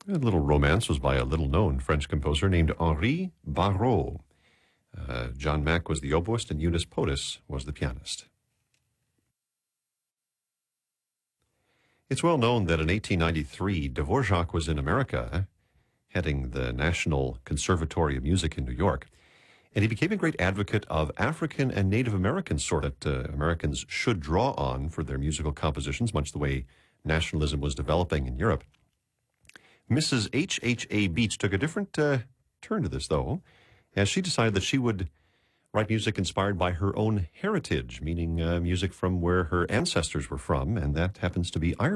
A Little Romance was by a little-known French composer named Henri Barrault. John Mack was the oboist and Eunice Potus was the pianist. It's well known that in 1893, Dvorak was in America, heading the National Conservatory of Music in New York, and he became a great advocate of African and Native American sort that Americans should draw on for their musical compositions, much the way nationalism was developing in Europe. Mrs. H.H.A. Beach took a different turn to this, though, as she decided that she would write music inspired by her own heritage, meaning music from where her ancestors were from, and that happens to be Ireland.